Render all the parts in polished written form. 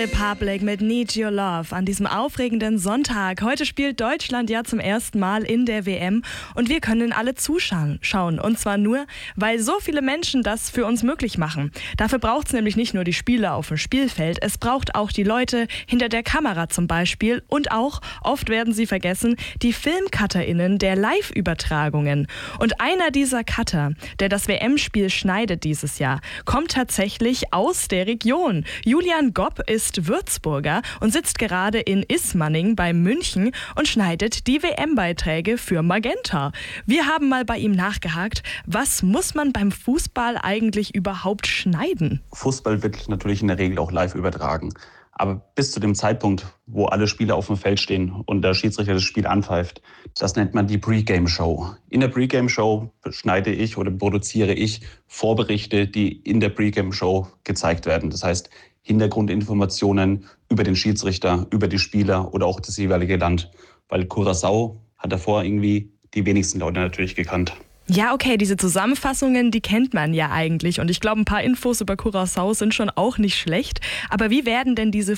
Republic mit Need Your Love an diesem aufregenden Sonntag. Heute spielt Deutschland ja zum ersten Mal in der WM und wir können alle zuschauen. Und zwar nur, weil so viele Menschen das für uns möglich machen. Dafür braucht es nämlich nicht nur die Spieler auf dem Spielfeld, es braucht auch die Leute hinter der Kamera zum Beispiel und auch, oft werden sie vergessen, die FilmcutterInnen der Live-Übertragungen. Und einer dieser Cutter, der das WM-Spiel schneidet dieses Jahr, kommt tatsächlich aus der Region. Julian Gopp ist Würzburger und sitzt gerade in Ismaning bei München und schneidet die WM-Beiträge für Magenta. Wir haben mal bei ihm nachgehakt, was muss man beim Fußball eigentlich überhaupt schneiden? Fußball wird natürlich in der Regel auch live übertragen. Aber bis zu dem Zeitpunkt, wo alle Spieler auf dem Feld stehen und der Schiedsrichter das Spiel anpfeift, das nennt man die Pre-Game-Show. In der Pre-Game-Show schneide ich oder produziere ich Vorberichte, die in der Pre-Game-Show gezeigt werden. Das heißt, Hintergrundinformationen über den Schiedsrichter, über die Spieler oder auch das jeweilige Land. Weil Curaçao hat davor irgendwie die wenigsten Leute natürlich gekannt. Ja, okay, diese Zusammenfassungen, die kennt man ja eigentlich. Und ich glaube, ein paar Infos über Curaçao sind schon auch nicht schlecht. Aber wie werden denn diese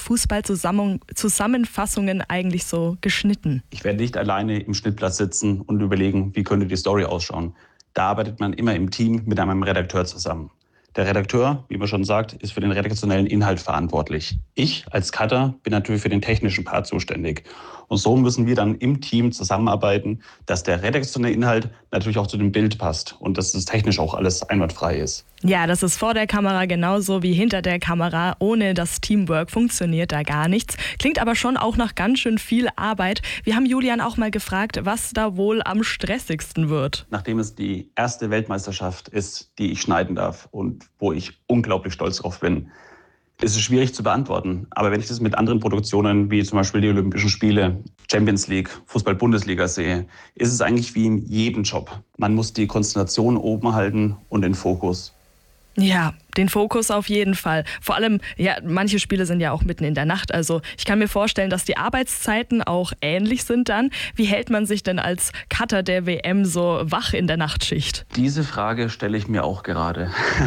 Fußball-Zusammenfassungen eigentlich so geschnitten? Ich werde nicht alleine im Schnittplatz sitzen und überlegen, wie könnte die Story ausschauen. Da arbeitet man immer im Team mit einem Redakteur zusammen. Der Redakteur, wie man schon sagt, ist für den redaktionellen Inhalt verantwortlich. Ich als Cutter bin natürlich für den technischen Part zuständig. Und so müssen wir dann im Team zusammenarbeiten, dass der redaktionelle Inhalt natürlich auch zu dem Bild passt und dass das technisch auch alles einwandfrei ist. Ja, das ist vor der Kamera genauso wie hinter der Kamera. Ohne das Teamwork funktioniert da gar nichts. Klingt aber schon auch nach ganz schön viel Arbeit. Wir haben Julian auch mal gefragt, was da wohl am stressigsten wird. Nachdem es die erste Weltmeisterschaft ist, die ich schneiden darf und wo ich unglaublich stolz drauf bin, ist es schwierig zu beantworten. Aber wenn ich das mit anderen Produktionen, wie zum Beispiel die Olympischen Spiele, Champions League, Fußball-Bundesliga sehe, ist es eigentlich wie in jedem Job. Man muss die Konzentration oben halten und den Fokus. Ja, den Fokus auf jeden Fall. Vor allem, ja, manche Spiele sind ja auch mitten in der Nacht. Also ich kann mir vorstellen, dass die Arbeitszeiten auch ähnlich sind dann. Wie hält man sich denn als Cutter der WM so wach in der Nachtschicht? Diese Frage stelle ich mir auch gerade.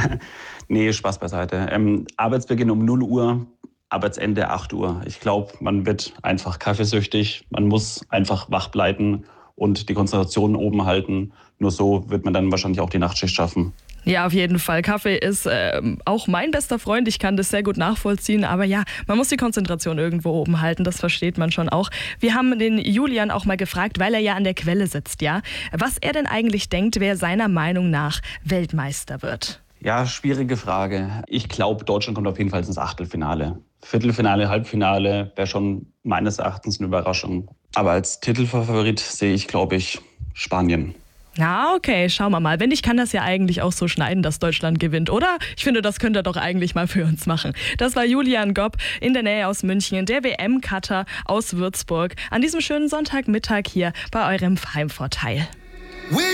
Nee, Spaß beiseite. Arbeitsbeginn um 0 Uhr, Arbeitsende 8 Uhr. Ich glaube, man wird einfach kaffeesüchtig. Man muss einfach wach bleiben und die Konzentration oben halten. Nur so wird man dann wahrscheinlich auch die Nachtschicht schaffen. Ja, auf jeden Fall. Kaffee ist auch mein bester Freund. Ich kann das sehr gut nachvollziehen. Aber ja, man muss die Konzentration irgendwo oben halten. Das versteht man schon auch. Wir haben den Julian auch mal gefragt, weil er ja an der Quelle sitzt, ja, was er denn eigentlich denkt, wer seiner Meinung nach Weltmeister wird. Ja, schwierige Frage. Ich glaube, Deutschland kommt auf jeden Fall ins Achtelfinale. Viertelfinale, Halbfinale wäre schon meines Erachtens eine Überraschung. Aber als Titelfavorit sehe ich, glaube ich, Spanien. Na, okay, schauen wir mal. Wenn nicht, kann das ja eigentlich auch so schneiden, dass Deutschland gewinnt, oder? Ich finde, das könnt ihr doch eigentlich mal für uns machen. Das war Julian Gopp in der Nähe aus München, der WM-Cutter aus Würzburg, an diesem schönen Sonntagmittag hier bei eurem Heimvorteil.